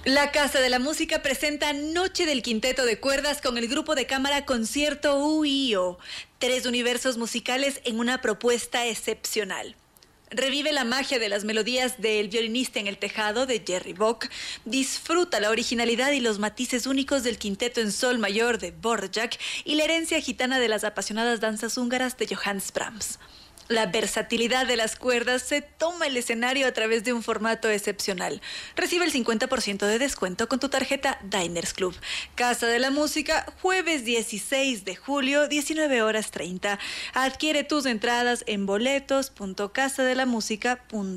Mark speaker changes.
Speaker 1: La Casa de la Música presenta Noche del Quinteto de Cuerdas con el grupo de cámara Concierto UIO. 3 universos musicales en una propuesta excepcional. Revive la magia de las melodías del Violinista en el Tejado de Jerry Bock. Disfruta la originalidad y los matices únicos del Quinteto en Sol Mayor de Dvorak y la herencia gitana de las apasionadas danzas húngaras de Johannes Brahms. La versatilidad de las cuerdas se toma el escenario a través de un formato excepcional. Recibe el 50% de descuento con tu tarjeta Diners Club. Casa de la Música, jueves 16 de julio, 19:30. Adquiere tus entradas en boletos.casadelamusica.com.